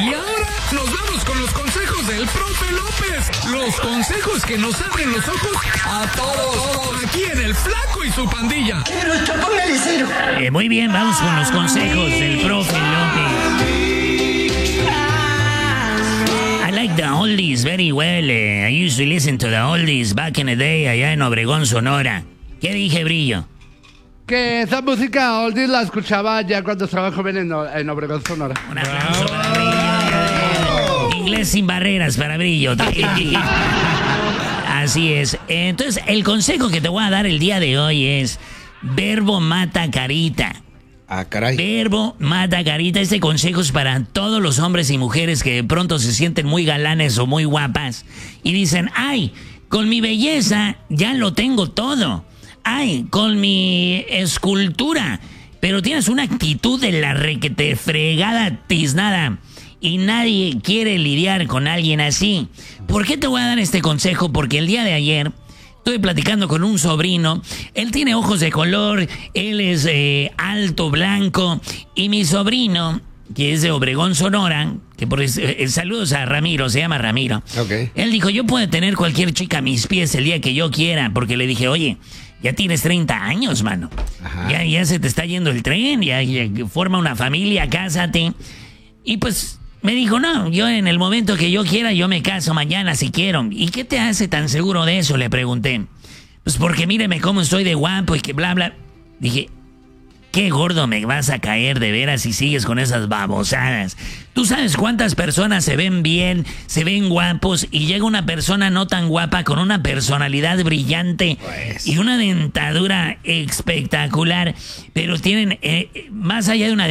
Y ahora nos vamos con los consejos del profe López. Los consejos que nos abren los ojos a todos. Aquí en El Flaco y su pandilla. Póngale cero. Muy bien, vamos con los consejos del profe López. I like the oldies very well. I used to listen to the oldies back in the day allá en Obregón, Sonora. ¿Qué dije, Brillo? Que esa música oldies la escuchaba ya cuando estaba joven en Obregón, Sonora. Un aplauso para Brillo. Inglés sin barreras para Brillo. Así es. Entonces, el consejo que te voy a dar el día de hoy es: verbo mata carita. Ah, caray. Verbo mata carita. Este consejo es para todos los hombres y mujeres que de pronto se sienten muy galanes o muy guapas y dicen: ay, con mi belleza ya lo tengo todo. Ay, con mi escultura. Pero tienes una actitud de la requete fregada tiznada y nadie quiere lidiar con alguien así. ¿Por qué te voy a dar este consejo? Porque el día de ayer estuve platicando con un sobrino. Él tiene ojos de color, él es alto, blanco. Y mi sobrino, que es de Obregón, Sonora, que por saludos a Ramiro, se llama Ramiro. Okay. Él dijo: yo puedo tener cualquier chica a mis pies el día que yo quiera. Porque le dije: oye, ya tienes 30 años, mano. Ya se te está yendo el tren, ya forma una familia, cásate. Y pues me dijo: no, yo en el momento que yo quiera, yo me caso mañana si quiero. ¿Y qué te hace tan seguro de eso?, le pregunté. Pues porque míreme cómo estoy de guapo y que bla, bla. Dije: qué gordo me vas a caer de veras si sigues con esas babosadas. ¿Tú sabes cuántas personas se ven bien, se ven guapos y llega una persona no tan guapa con una personalidad brillante y una dentadura espectacular, pero tienen, más allá de una